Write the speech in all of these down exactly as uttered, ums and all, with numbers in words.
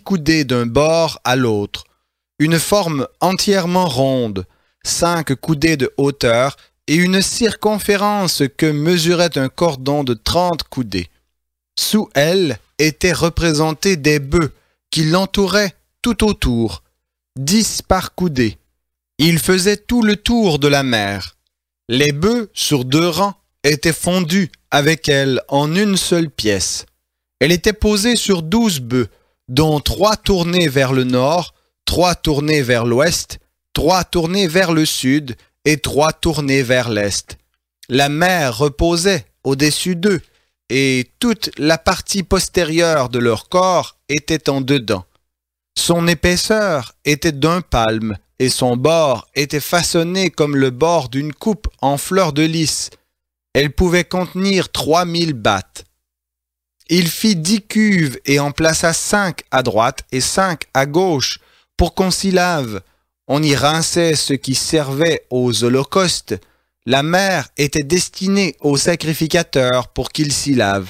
coudées d'un bord à l'autre, une forme entièrement ronde, cinq coudées de hauteur et une circonférence que mesurait un cordon de trente coudées. Sous elle étaient représentés des bœufs qui l'entouraient tout autour, dix par coudée. Ils faisaient tout le tour de la mer. Les bœufs, sur deux rangs, étaient fondus avec elle en une seule pièce. Elle était posée sur douze bœufs, dont trois tournés vers le nord, trois tournés vers l'ouest, trois tournés vers le sud et trois tournés vers l'est. La mer reposait au-dessus d'eux, et toute la partie postérieure de leur corps était en dedans. Son épaisseur était d'un palme, et son bord était façonné comme le bord d'une coupe en fleur de lys. Elle pouvait contenir trois mille battes. Il fit dix cuves et en plaça cinq à droite et cinq à gauche pour qu'on s'y lave. On y rinçait ce qui servait aux holocaustes. La mer était destinée aux sacrificateurs pour qu'ils s'y lavent.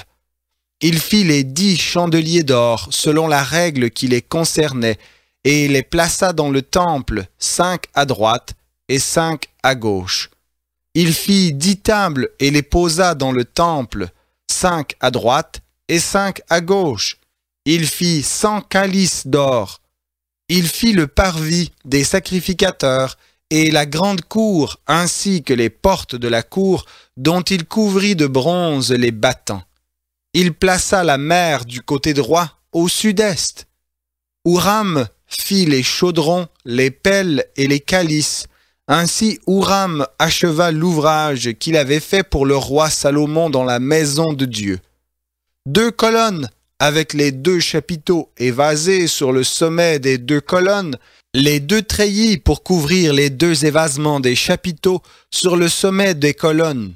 Il fit les dix chandeliers d'or selon la règle qui les concernait et les plaça dans le temple, cinq à droite et cinq à gauche. Il fit dix tables et les posa dans le temple, cinq à droite et cinq à gauche. Il fit cent calices d'or. Il fit le parvis des sacrificateurs et la grande cour ainsi que les portes de la cour dont il couvrit de bronze les battants. Il plaça la mer du côté droit au sud-est. Houram fit les chaudrons, les pelles et les calices. Ainsi Houram acheva l'ouvrage qu'il avait fait pour le roi Salomon dans la maison de Dieu. Deux colonnes avec les deux chapiteaux évasés sur le sommet des deux colonnes, les deux treillis pour couvrir les deux évasements des chapiteaux sur le sommet des colonnes,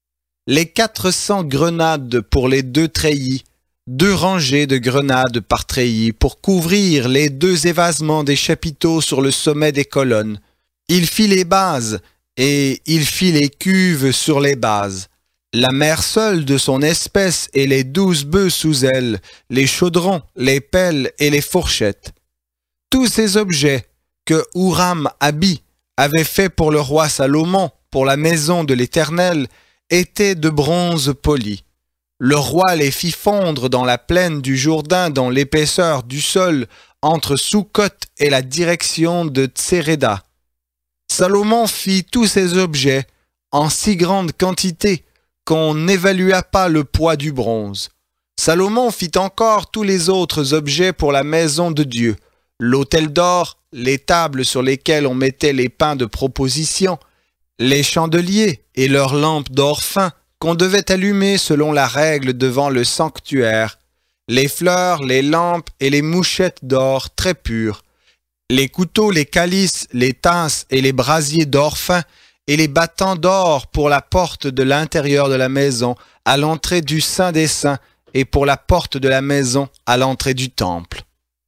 les quatre cents grenades pour les deux treillis, deux rangées de grenades par treillis pour couvrir les deux évasements des chapiteaux sur le sommet des colonnes. Il fit les bases et il fit les cuves sur les bases. La mer seule de son espèce et les douze bœufs sous elle, les chaudrons, les pelles et les fourchettes. Tous ces objets que Houram-Abi avait fait pour le roi Salomon, pour la maison de l'Éternel, étaient de bronze poli. Le roi les fit fondre dans la plaine du Jourdain dans l'épaisseur du sol entre Soukot et la direction de Tséréda. Salomon fit tous ces objets en si grande quantité qu'on n'évalua pas le poids du bronze. Salomon fit encore tous les autres objets pour la maison de Dieu, l'autel d'or, les tables sur lesquelles on mettait les pains de proposition, les chandeliers et leurs lampes d'or fin qu'on devait allumer selon la règle devant le sanctuaire, les fleurs, les lampes et les mouchettes d'or très pures, les couteaux, les calices, les tasses et les brasiers d'or fin, et les battants d'or pour la porte de l'intérieur de la maison, à l'entrée du Saint des Saints, et pour la porte de la maison, à l'entrée du temple.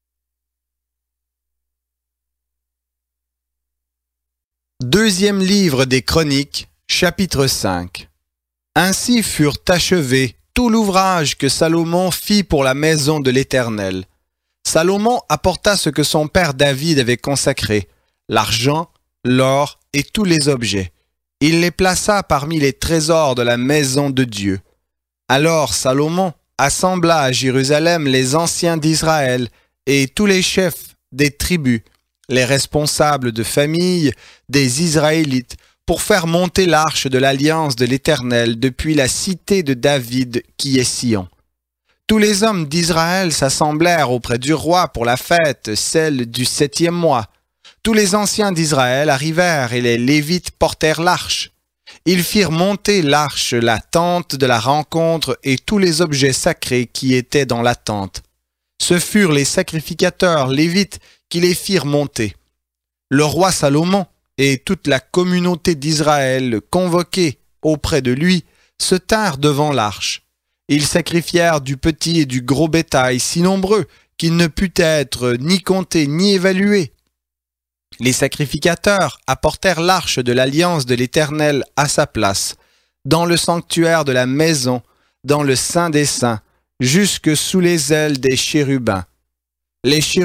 Deuxième livre des Chroniques, chapitre cinq. Ainsi furent achevés tout l'ouvrage que Salomon fit pour la maison de l'Éternel. Salomon apporta ce que son père David avait consacré, l'argent, l'or et tous les objets. Il les plaça parmi les trésors de la maison de Dieu. Alors Salomon assembla à Jérusalem les anciens d'Israël et tous les chefs des tribus, les responsables de famille des Israélites, pour faire monter l'arche de l'alliance de l'Éternel depuis la cité de David qui est Sion. Tous les hommes d'Israël s'assemblèrent auprès du roi pour la fête, celle du septième mois. Tous les anciens d'Israël arrivèrent et les Lévites portèrent l'arche. Ils firent monter l'arche, la tente de la rencontre et tous les objets sacrés qui étaient dans la tente. Ce furent les sacrificateurs Lévites qui les firent monter. Le roi Salomon et toute la communauté d'Israël convoqués auprès de lui se tinrent devant l'arche. Ils sacrifièrent du petit et du gros bétail si nombreux qu'il ne put être ni compté ni évalué. Les sacrificateurs apportèrent l'arche de l'alliance de l'Éternel à sa place, dans le sanctuaire de la maison, dans le Saint des Saints, jusque sous les ailes des chérubins. Les